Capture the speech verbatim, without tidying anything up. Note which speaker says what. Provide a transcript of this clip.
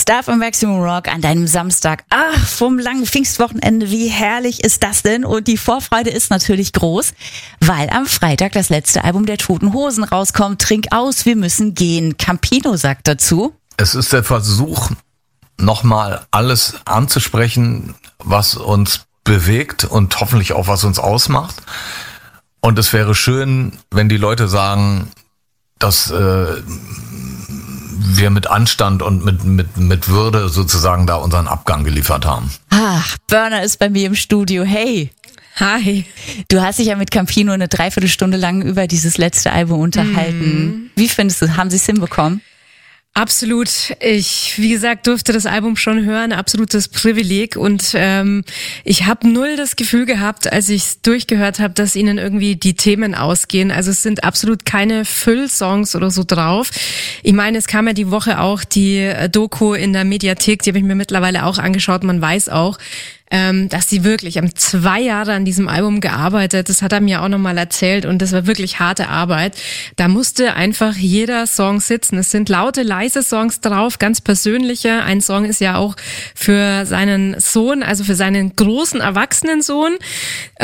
Speaker 1: Stuff im Maximum Rock an deinem Samstag. Ach, vom langen Pfingstwochenende, wie herrlich ist das denn? Und die Vorfreude ist natürlich groß, weil am Freitag das letzte Album der Toten Hosen rauskommt. Trink aus, wir müssen gehen. Campino sagt dazu:
Speaker 2: Es ist der Versuch, nochmal alles anzusprechen, was uns bewegt und hoffentlich auch was uns ausmacht. Und es wäre schön, wenn die Leute sagen, dass äh, wir mit Anstand und mit, mit, mit Würde sozusagen da unseren Abgang geliefert haben.
Speaker 1: Ach, Burner ist bei mir im Studio. Hey.
Speaker 3: Hi.
Speaker 1: Du hast dich ja mit Campino eine Dreiviertelstunde lang über dieses letzte Album unterhalten. Mm. Wie findest du, haben sie es hinbekommen?
Speaker 3: Absolut. Ich, wie gesagt, durfte das Album schon hören, absolutes Privileg, und ähm, ich habe null das Gefühl gehabt, als ich es durchgehört habe, dass ihnen irgendwie die Themen ausgehen. Also es sind absolut keine Füllsongs oder so drauf. Ich meine, es kam ja die Woche auch die Doku in der Mediathek, die habe ich mir mittlerweile auch angeschaut. Man weiß auch, ähm, dass sie wirklich, haben zwei Jahre an diesem Album gearbeitet. Das hat er mir auch nochmal erzählt, und das war wirklich harte Arbeit. Da musste einfach jeder Song sitzen. Es sind laute, leise Songs drauf, ganz persönliche. Ein Song ist ja auch für seinen Sohn, also für seinen großen erwachsenen Sohn.